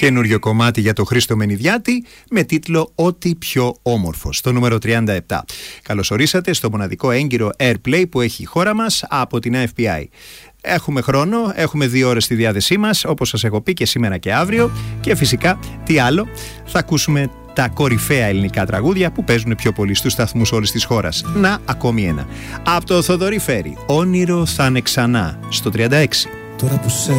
Καινούριο κομμάτι για το Χρήστο Μενιδιάτη με τίτλο «Ό,τι πιο όμορφο», στο νούμερο 37. Καλώς ορίσατε στο μοναδικό έγκυρο Airplay που έχει η χώρα μας από την FPI. Έχουμε χρόνο, έχουμε 2 ώρες στη διάθεσή μας, όπως σας έχω πει, και σήμερα και αύριο. Και φυσικά, τι άλλο, θα ακούσουμε τα κορυφαία ελληνικά τραγούδια που παίζουν πιο πολύ στους σταθμούς όλης της χώρας. Να, ακόμη ένα. Από το Θοδωρή Φέρη, «Όνειρο θα είναι ξανά», στο 36. Τώρα που σε